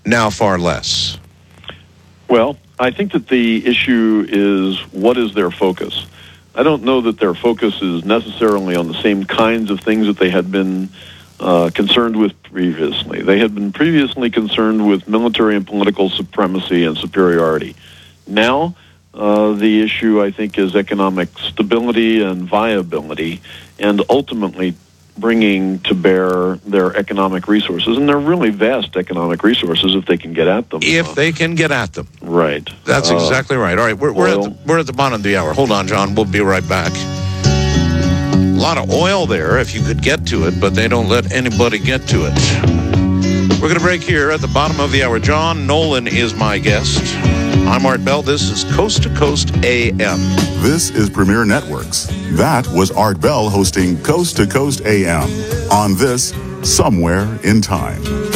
now far less? Well, I think that the issue is, what is their focus? I don't know that their focus is necessarily on the same kinds of things that they had been concerned with previously. They had been previously concerned with military and political supremacy and superiority. Now, the issue, I think, is economic stability and viability, and ultimately bringing to bear their economic resources. And they're really vast economic resources if they can get at them. If they can get at them. Right. That's exactly right. All right, we're at the bottom of the hour. Hold on, John. We'll be right back. A lot of oil there if you could get to it, but they don't let anybody get to it. We're going to break here at the bottom of the hour. John Nolan is my guest. I'm Art Bell. This is Coast to Coast AM. This is Premier Networks. That was Art Bell hosting Coast to Coast AM on this Somewhere in Time.